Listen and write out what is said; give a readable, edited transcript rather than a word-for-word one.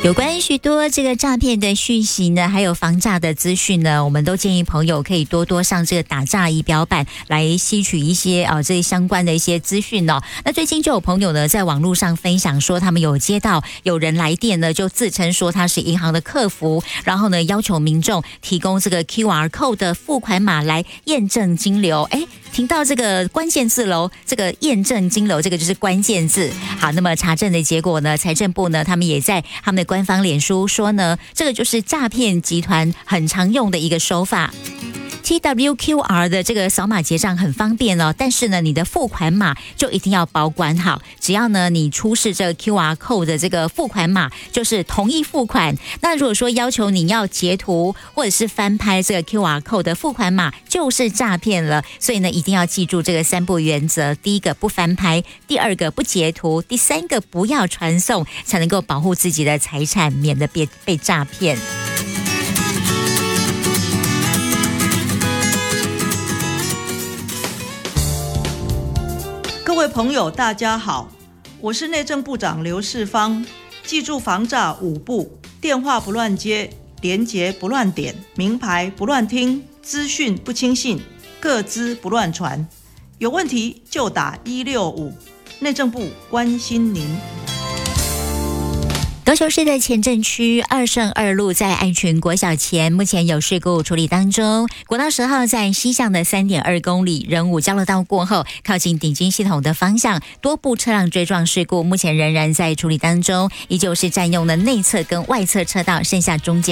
有关许多这个诈骗的讯息呢，还有防诈的资讯呢，我们都建议朋友可以多多上这个打诈仪表板来吸取一些这些相关的一些资讯哦。那最近就有朋友呢在网络上分享说，他们有接到有人来电呢，就自称说他是银行的客服，然后呢要求民众提供这个 QR code 的付款码来验证金流。听到这个关键字喽，这个验证金流这个就是关键字。好，那么查证的结果呢，财政部呢他们也在他们的官方脸书说呢，这个就是诈骗集团很常用的一个手法。TWQR 的这个扫码结账很方便哦，但是呢，你的付款码就一定要保管好。只要呢你出示这个 QR code 的这个付款码，就是同意付款。那如果说要求你要截图或者是翻拍这个 QR code 的付款码，就是诈骗了。所以呢，一定要记住这个3不原则：第一个不翻拍，第二个不截图，第三个不要传送，才能够保护自己的财产，免得被诈骗。 各位朋友大家好，我是内政部长刘世芳。记住防诈5不：电话不乱接，连结不乱点，名牌不乱听，资讯不轻信，个资不乱传。有问题就打165，内政部关心您。 高雄市的前镇区2圣2路在爱群国小前目前有事故处理当中，国道10号在西向的 3.2 公里仁武交流道过后，靠近鼎军系统的方向，多部车辆追撞事故目前仍然在处理当中，依旧是占用了内侧跟外侧车道，剩下中间